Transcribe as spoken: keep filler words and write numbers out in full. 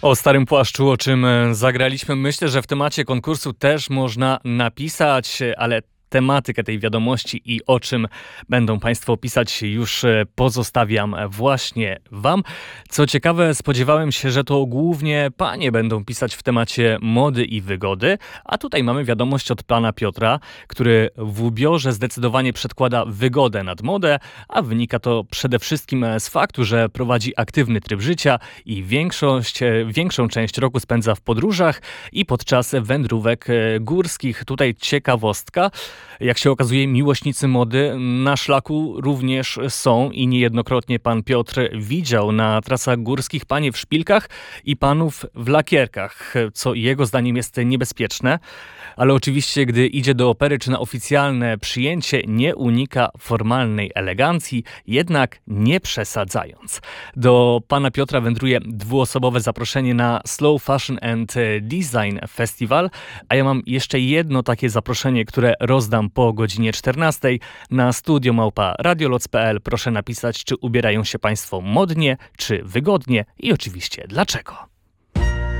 O Starym Płaszczu, o czym zagraliśmy, myślę, że w temacie konkursu też można napisać, ale tematykę tej wiadomości i o czym będą Państwo pisać, już pozostawiam właśnie Wam. Co ciekawe, spodziewałem się, że to głównie panie będą pisać w temacie mody i wygody, a tutaj mamy wiadomość od pana Piotra, który w ubiorze zdecydowanie przedkłada wygodę nad modę, a wynika to przede wszystkim z faktu, że prowadzi aktywny tryb życia i większość, większą część roku spędza w podróżach i podczas wędrówek górskich. Tutaj ciekawostka. Jak się okazuje, miłośnicy mody na szlaku również są i niejednokrotnie pan Piotr widział na trasach górskich panie w szpilkach i panów w lakierkach, co jego zdaniem jest niebezpieczne. Ale oczywiście, gdy idzie do opery czy na oficjalne przyjęcie, nie unika formalnej elegancji, jednak nie przesadzając. Do pana Piotra wędruje dwuosobowe zaproszenie na Slow Fashion and Design Festival, a ja mam jeszcze jedno takie zaproszenie, które rozdam po godzinie czternastej na studio małpa radioloc kropka p l. Proszę napisać, czy ubierają się Państwo modnie, czy wygodnie i oczywiście dlaczego.